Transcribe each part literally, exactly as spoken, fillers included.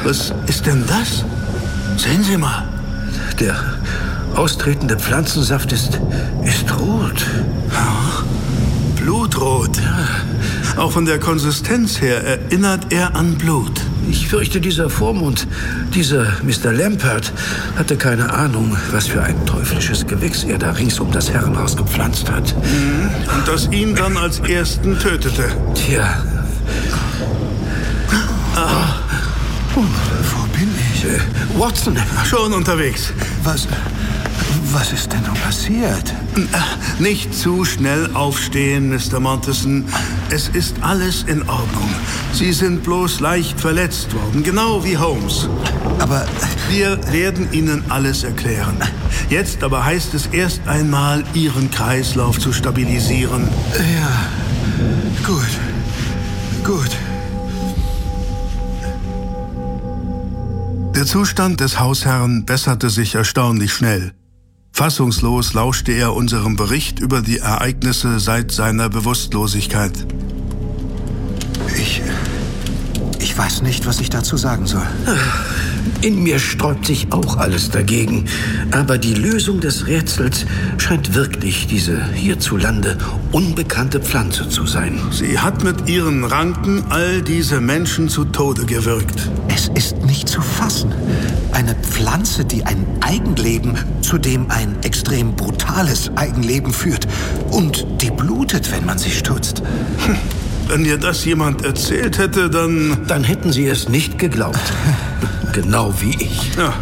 Was ist denn das? Sehen Sie mal. Der austretende Pflanzensaft ist, ist rot. Ja, blutrot. Ja. Auch von der Konsistenz her erinnert er an Blut. Ich fürchte, dieser Vormund, dieser Mister Lampert, hatte keine Ahnung, was für ein teuflisches Gewächs er da rings um das Herrenhaus gepflanzt hat. Mhm. Und das ihn dann als Ersten tötete. Tja. Ah. Wo bin ich? Äh, Watson. Schon unterwegs. Was, was ist denn nun passiert? Nicht zu schnell aufstehen, Mister Montesson. Es ist alles in Ordnung. Sie sind bloß leicht verletzt worden, genau wie Holmes. Aber wir werden Ihnen alles erklären. Jetzt aber heißt es erst einmal, Ihren Kreislauf zu stabilisieren. Ja, gut, gut. Der Zustand des Hausherrn besserte sich erstaunlich schnell. Fassungslos lauschte er unserem Bericht über die Ereignisse seit seiner Bewusstlosigkeit. Ich... Ich weiß nicht, was ich dazu sagen soll. In mir sträubt sich auch alles dagegen. Aber die Lösung des Rätsels scheint wirklich diese hierzulande unbekannte Pflanze zu sein. Sie hat mit ihren Ranken all diese Menschen zu Tode gewirkt. Es ist nicht zu fassen. Eine Pflanze, die ein Eigenleben, zu dem ein extrem brutales Eigenleben führt. Und die blutet, wenn man sie stutzt. Hm. Wenn dir das jemand erzählt hätte, dann... Dann hätten Sie es nicht geglaubt. Genau wie ich. Ja.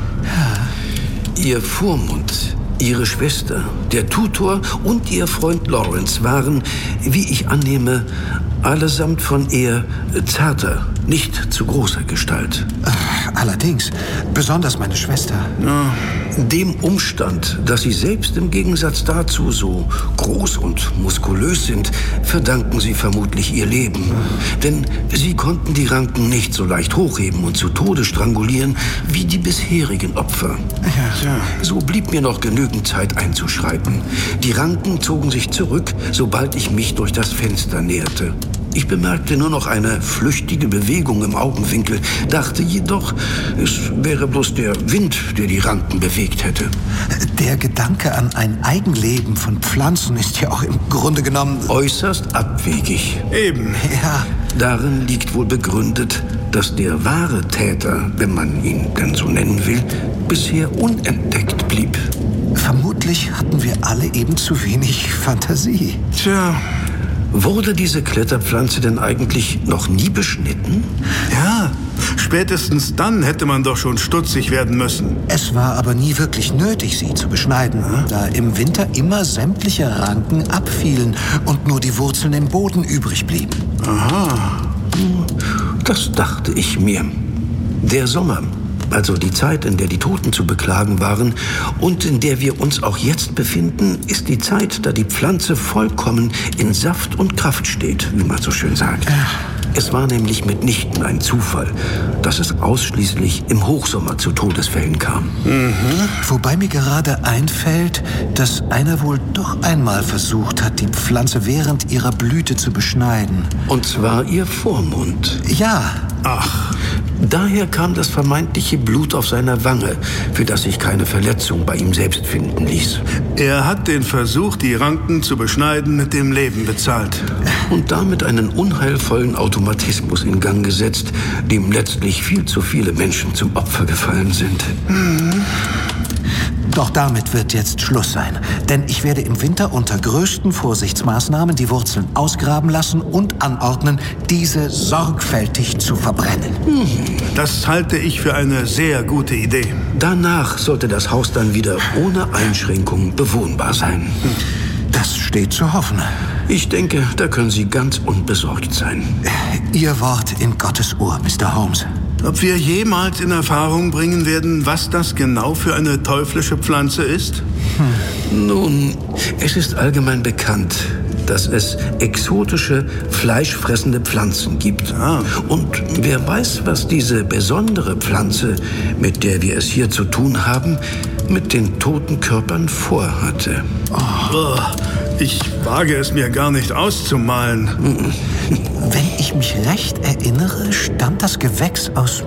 Ihr Vormund, Ihre Schwester, der Tutor und Ihr Freund Lawrence waren, wie ich annehme, allesamt von eher zarter, nicht zu großer Gestalt. Allerdings, besonders meine Schwester. Ja. Dem Umstand, dass Sie selbst im Gegensatz dazu so groß und muskulös sind, verdanken Sie vermutlich Ihr Leben. Denn Sie konnten die Ranken nicht so leicht hochheben und zu Tode strangulieren wie die bisherigen Opfer. Ja, ja. So blieb mir noch genügend Zeit einzuschreiten. Die Ranken zogen sich zurück, sobald ich mich durch das Fenster näherte. Ich bemerkte nur noch eine flüchtige Bewegung im Augenwinkel, dachte jedoch, es wäre bloß der Wind, der die Ranken bewegt hätte. Der Gedanke an ein Eigenleben von Pflanzen ist ja auch im Grunde genommen... äußerst abwegig. Eben. Ja. Darin liegt wohl begründet, dass der wahre Täter, wenn man ihn denn so nennen will, bisher unentdeckt blieb. Vermutlich hatten wir alle eben zu wenig Fantasie. Tja... Wurde diese Kletterpflanze denn eigentlich noch nie beschnitten? Ja, spätestens dann hätte man doch schon stutzig werden müssen. Es war aber nie wirklich nötig, sie zu beschneiden, hm? da im Winter immer sämtliche Ranken abfielen und nur die Wurzeln im Boden übrig blieben. Aha. Das dachte ich mir. Der Sommer, also die Zeit, in der die Toten zu beklagen waren und in der wir uns auch jetzt befinden, ist die Zeit, da die Pflanze vollkommen in Saft und Kraft steht, wie man so schön sagt. Es war nämlich mitnichten ein Zufall, dass es ausschließlich im Hochsommer zu Todesfällen kam. Mhm. Wobei mir gerade einfällt, dass einer wohl doch einmal versucht hat, die Pflanze während ihrer Blüte zu beschneiden. Und zwar ihr Vormund. Ja. Ach. Daher kam das vermeintliche Blut auf seiner Wange, für das sich keine Verletzung bei ihm selbst finden ließ. Er hat den Versuch, die Ranken zu beschneiden, mit dem Leben bezahlt. Und damit einen unheilvollen Automatismus in Gang gesetzt, dem letztlich viel zu viele Menschen zum Opfer gefallen sind. Mhm. Doch damit wird jetzt Schluss sein. Denn ich werde im Winter unter größten Vorsichtsmaßnahmen die Wurzeln ausgraben lassen und anordnen, diese sorgfältig zu verbrennen. Das halte ich für eine sehr gute Idee. Danach sollte das Haus dann wieder ohne Einschränkung bewohnbar sein. Das steht zu hoffen. Ich denke, da können Sie ganz unbesorgt sein. Ihr Wort in Gottes Ohr, Mister Holmes. Ob wir jemals in Erfahrung bringen werden, was das genau für eine teuflische Pflanze ist? Hm. Nun, es ist allgemein bekannt, dass es exotische, fleischfressende Pflanzen gibt. Ah. Und wer weiß, was diese besondere Pflanze, mit der wir es hier zu tun haben, mit den toten Körpern vorhatte. Oh. Ich wage es mir gar nicht auszumalen. Wenn ich mich recht erinnere, stammt das Gewächs aus